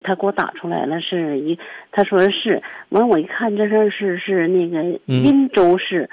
他给我打出来了，他说是，完我一看这是那个滨州市，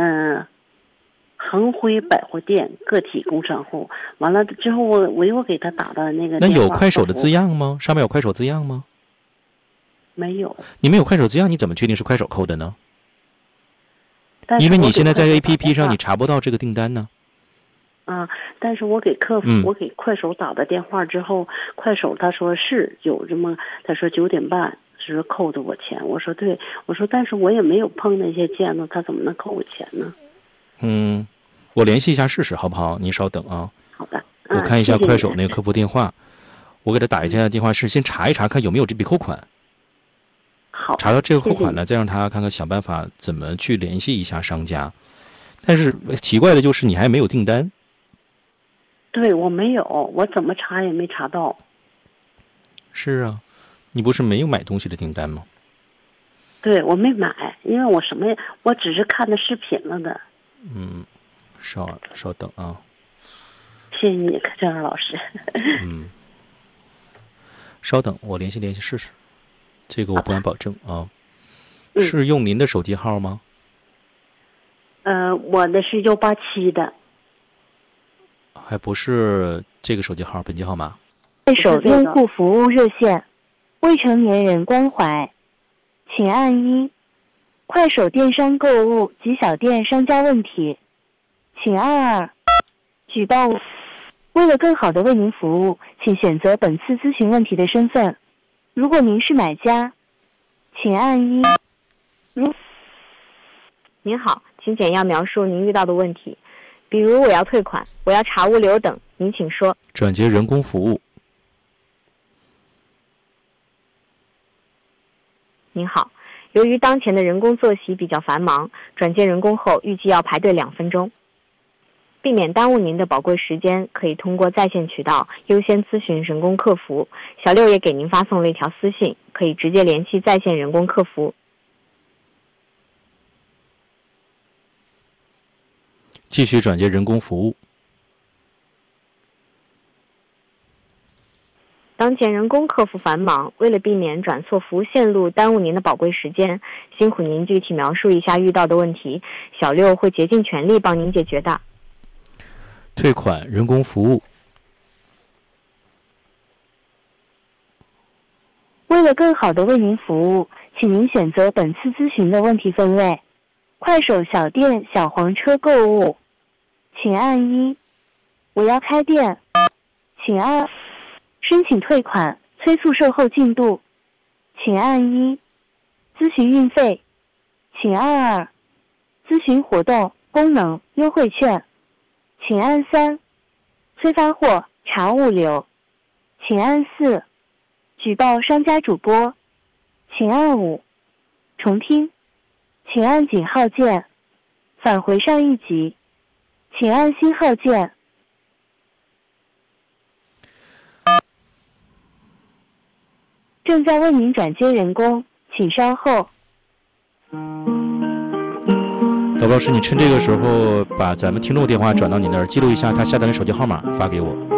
恒辉百货店个体工商户。完了之后我又给他打到那个。 那有快手的字样吗？上面有快手字样吗？ 没有。 你没有快手字样，你怎么确定是快手扣的呢？因为你现在在 APP 上你查不到这个订单呢。 但是我给客服，我给快手打的电话之后，快手他说是有这么，他说9点半是说扣的我钱。我说对，我说但是我也没有碰那些件子，他怎么能扣我钱呢？ 我联系一下试试好不好？您稍等啊。 好的。 我看一下快手那个客服电话，我给他打一下电话是先查一查看有没有这笔扣款。 好。 查到这个扣款呢，再让他看看想办法怎么去联系一下商家。但是奇怪的就是你还没有订单。 对，我没有，我怎么查也没查到。 是啊，你不是没有买东西的订单吗？ 对，我没买，因为我只是看的视频了的。 稍等啊。 谢谢你，郑老师。 稍等，我联系试试，这个我不敢保证啊。是用您的手机号吗？ 我的是187的。 还不是这个手机号，本机号码。 快手用户服务热线，未成年人关怀，请按1。快手电商购物及小店商家问题，请按2。举报。为了更好的为您服务，请选择本次咨询问题的身份。如果您是买家，请按1。 您好，请简要描述您遇到的问题，比如我要退款，我要查物流等，您请说。 转接人工服务。 您好，由于当前的人工作息比较繁忙，转接人工后预计要排队2分钟。避免耽误您的宝贵时间，可以通过在线渠道优先咨询人工客服。小六也给您发送了一条私信，可以直接联系在线人工客服。 继续转接人工服务。 当前人工客服繁忙，为了避免转错服务线路耽误您的宝贵时间，辛苦您具体描述一下遇到的问题，小六会竭尽全力帮您解决的。 退款人工服务。 为了更好的为您服务，请您选择本次咨询的问题分类。快手小店小黄车购物，请按1。我要开店，请按2。申请退款，催促售后进度，请按1。咨询运费，请按2。咨询活动、功能、优惠券，请按3。催发货、查物流，请按4。举报商家主播，请按5。重听，请按井号键。返回上一集，请按星号键。正在为您转接人工，请稍后。 导播老师，你趁这个时候把咱们听众电话转到你那儿，记录一下他下单的手机号码，发给我。